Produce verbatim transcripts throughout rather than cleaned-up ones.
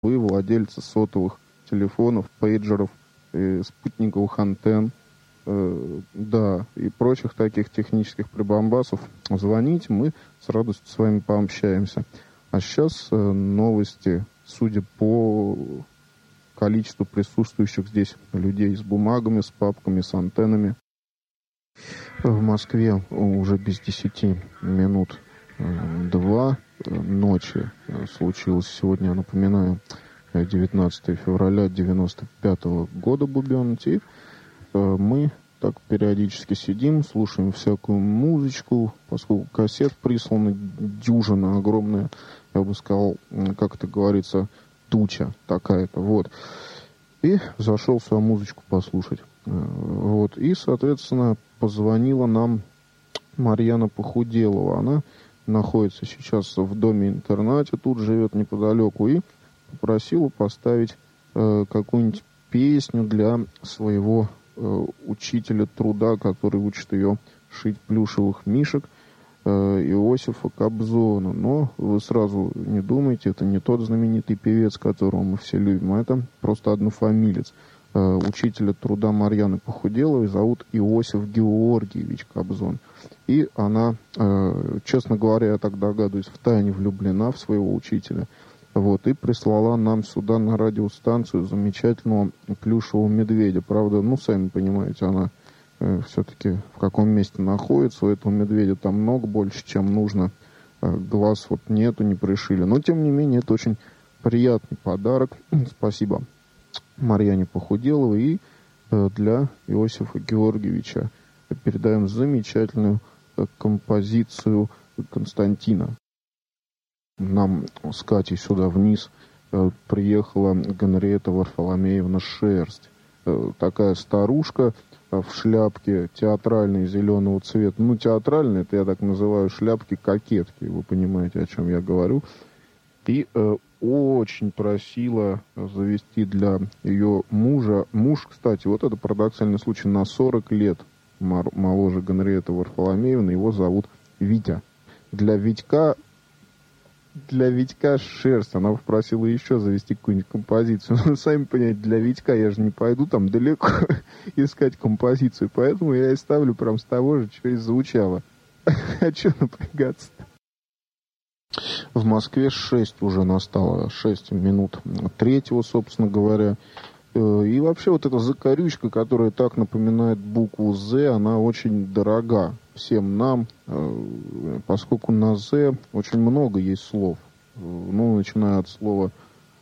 вы владельцы сотовых телефонов, пейджеров, э, спутниковых антенн, э, да, и прочих таких технических прибамбасов, звоните, мы с радостью с вами пообщаемся. А сейчас э, новости, судя по количеству присутствующих здесь людей с бумагами, с папками, с антеннами. В Москве уже без десяти минут два ночи случилось сегодня, я напоминаю, девятнадцатого февраля девяносто пятого года бубенить. И мы так периодически сидим, слушаем всякую музычку, поскольку кассет присланы дюжина огромная, я бы сказал, как это говорится, туча такая-то, вот. И зашел свою музычку послушать. Вот. И, соответственно, позвонила нам Марьяна Похуделова. Она находится сейчас в доме-интернате, тут живет неподалеку, и попросила поставить э, какую-нибудь песню для своего э, учителя труда, который учит ее шить плюшевых мишек, э, Иосифа Кобзона. Но вы сразу не думайте, это не тот знаменитый певец, которого мы все любим, а это просто однофамилец. Э, учителя труда Марьяны Похуделовой зовут Иосиф Георгиевич Кобзон. И она, э, честно говоря, я так догадываюсь, втайне влюблена в своего учителя. Вот, и прислала нам сюда на радиостанцию замечательного плюшевого медведя. Правда, ну, сами понимаете, она э, все-таки в каком месте находится. У этого медведя там много больше, чем нужно. Э, глаз вот нету, не пришили. Но, тем не менее, это очень приятный подарок. Спасибо Марьяне Похуделовой. И э, для Иосифа Георгиевича передаем замечательную э, композицию Константина. Нам с Катей сюда вниз э, приехала Генриетта Варфоломеевна Шерсть. Э, такая старушка э, в шляпке театральной зеленого цвета. Ну, театральной, это я так называю шляпки-кокетки. Вы понимаете, о чем я говорю. И э, очень просила завести для ее мужа. Муж, кстати, вот это парадоксальный случай, на сорок лет моложе Генриетты Варфоломеевны. Его зовут Витя. Для Витька Для Витька Шерсть. Она попросила еще завести какую-нибудь композицию. Но, сами понимаете, для Витька я же не пойду там далеко искать композицию. Поэтому я и ставлю прям с того же, что и звучало. А что напрягаться-то? В Москве шесть уже настало. шесть минут третьего, собственно говоря. И вообще вот эта закорючка, которая так напоминает букву «З», она очень дорога всем нам, поскольку на «З» очень много есть слов. Ну, начиная от слова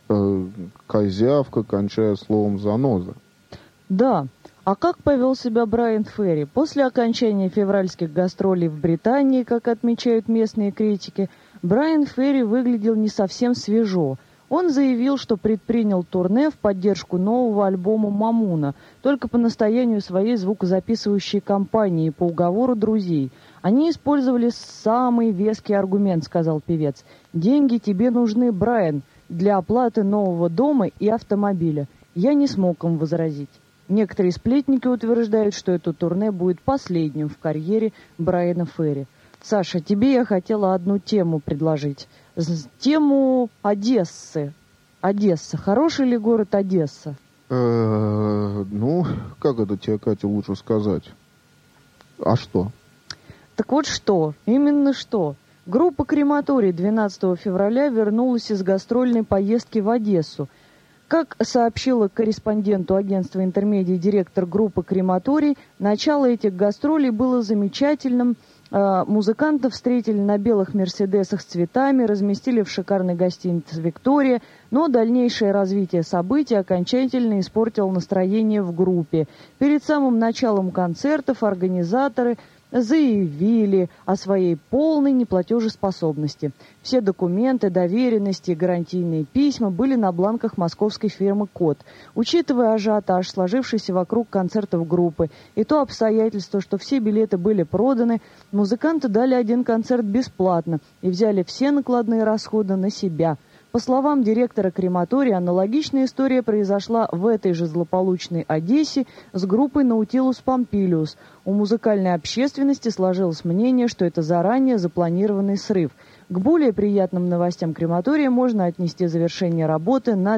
«козявка», кончая словом «заноза». Да. А как повел себя Брайан Ферри? После окончания февральских гастролей в Британии, как отмечают местные критики, Брайан Ферри выглядел не совсем свежо. Он заявил, что предпринял турне в поддержку нового альбома «Мамуна», только по настоянию своей звукозаписывающей компании и по уговору друзей. Они использовали самый веский аргумент, сказал певец. «Деньги тебе нужны, Брайан, для оплаты нового дома и автомобиля». Я не смог им возразить. Некоторые сплетники утверждают, что это турне будет последним в карьере Брайана Ферри. Саша, тебе я хотела одну тему предложить. Тему Одессы. Одесса. Хороший ли город Одесса? Ну, как это тебе, Катя, лучше сказать? А что? Так вот что, именно что. Группа «Крематорий» двенадцатого февраля вернулась из гастрольной поездки в Одессу. Как сообщила корреспонденту агентства «Интермедиа» директор группы «Крематорий», начало этих гастролей было замечательным. Музыкантов встретили на белых «Мерседесах» с цветами, разместили в шикарной гостинице «Виктория», но дальнейшее развитие событий окончательно испортило настроение в группе. Перед самым началом концертов организаторы заявили о своей полной неплатежеспособности. Все документы, доверенности и гарантийные письма были на бланках московской фирмы «Код». Учитывая ажиотаж, сложившийся вокруг концертов группы, и то обстоятельство, что все билеты были проданы, музыканты дали один концерт бесплатно и взяли все накладные расходы на себя. По словам директора «Крематория», аналогичная история произошла в этой же злополучной Одессе с группой «Наутилус Помпилиус». У музыкальной общественности сложилось мнение, что это заранее запланированный срыв. К более приятным новостям крематория можно отнести завершение работы над